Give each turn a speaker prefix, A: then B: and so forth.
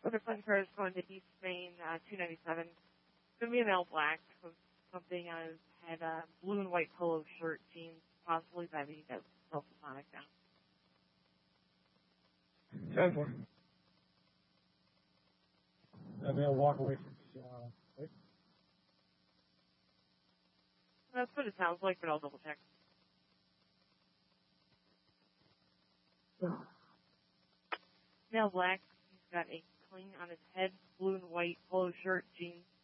A: Other fun cars going to East Main, 297. It's going to be an L black with something on his head, blue and white polo shirt, jeans, possibly Bevy. That's self-sonic now.
B: 10-4. And they'll walk away from the wait.
A: That's what it sounds like, but I'll double check. Male black, he's got a cling on his head, blue and white polo shirt, jeans,